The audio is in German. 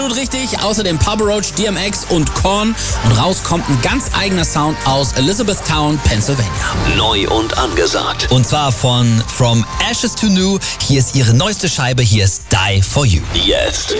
Richtig, außerdem Papa Roach, DMX und Korn. Und raus kommt ein ganz eigener Sound aus Elizabethtown, Pennsylvania. Neu und angesagt. Und zwar von From Ashes to New. Hier ist ihre neueste Scheibe, hier ist Die For You. Jetzt